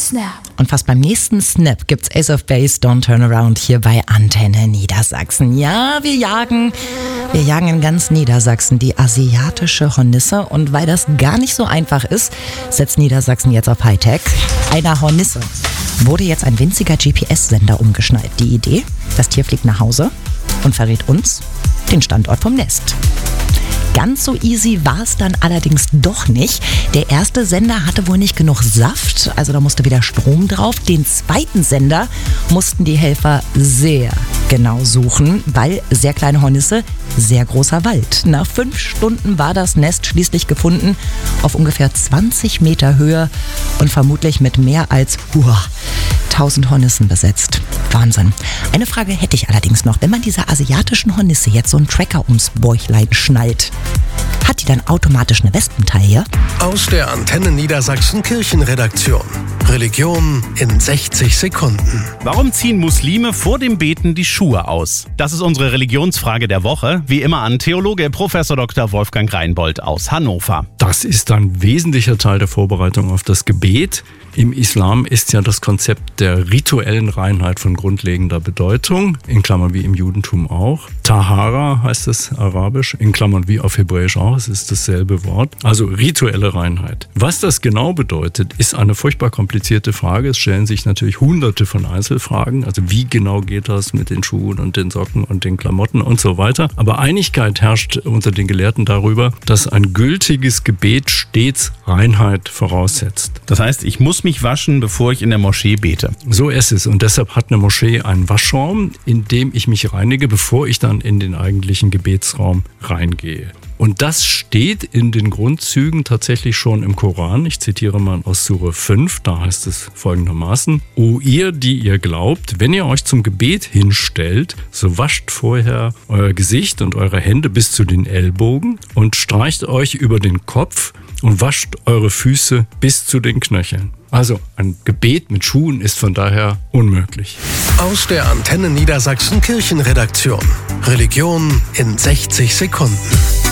Snap. Und fast beim nächsten Snap gibt's Ace of Base, Don't Turn Around hier bei Antenne Niedersachsen. Ja, wir jagen in ganz Niedersachsen die asiatische Hornisse. Und weil das gar nicht so einfach ist, setzt Niedersachsen jetzt auf Hightech. Einer Hornisse wurde jetzt ein winziger GPS-Sender umgeschnallt. Die Idee, das Tier fliegt nach Hause und verrät uns den Standort vom Nest. Ganz so easy war es dann allerdings doch nicht. Der erste Sender hatte wohl nicht genug Saft, also da musste wieder Strom drauf. Den zweiten Sender mussten die Helfer sehr genau suchen, weil sehr kleine Hornisse, sehr großer Wald. Nach 5 Stunden war das Nest schließlich gefunden, auf ungefähr 20 Meter Höhe und vermutlich mit mehr als 1000 Hornissen besetzt. Wahnsinn. Eine Frage hätte ich allerdings noch. Wenn man dieser asiatischen Hornisse jetzt so einen Tracker ums Bäuchlein schnallt, hat die dann automatisch eine Wespentaille? Aus der Antenne Niedersachsen Kirchenredaktion. Religion in 60 Sekunden. Warum ziehen Muslime vor dem Beten die Schuhe aus? Das ist unsere Religionsfrage der Woche. Wie immer an Theologe Prof. Dr. Wolfgang Reinbold aus Hannover. Das ist ein wesentlicher Teil der Vorbereitung auf das Gebet. Im Islam ist ja das Konzept der rituellen Reinheit von grundlegender Bedeutung, in Klammern wie im Judentum auch. Tahara heißt es arabisch, in Klammern wie auf Hebräisch auch, es ist dasselbe Wort. Also rituelle Reinheit. Was das genau bedeutet, ist eine furchtbar komplizierte Frage. Es stellen sich natürlich hunderte von Einzelfragen. Also wie genau geht das mit den Schuhen und den Socken und den Klamotten und so weiter. Aber Einigkeit herrscht unter den Gelehrten darüber, dass ein gültiges Gebet stets Reinheit voraussetzt. Das heißt, ich muss mich waschen, bevor ich in der Moschee bete. So ist es. Und deshalb hat eine Moschee einen Waschraum, in dem ich mich reinige, bevor ich dann in den eigentlichen Gebetsraum reingehe. Und das steht in den Grundzügen tatsächlich schon im Koran. Ich zitiere mal aus Sure 5, da heißt es folgendermaßen: O ihr, die ihr glaubt, wenn ihr euch zum Gebet hinstellt, so wascht vorher euer Gesicht und eure Hände bis zu den Ellbogen und streicht euch über den Kopf und wascht eure Füße bis zu den Knöcheln. Also ein Gebet mit Schuhen ist von daher unmöglich. Aus der Antenne Niedersachsen Kirchenredaktion. Religion in 60 Sekunden.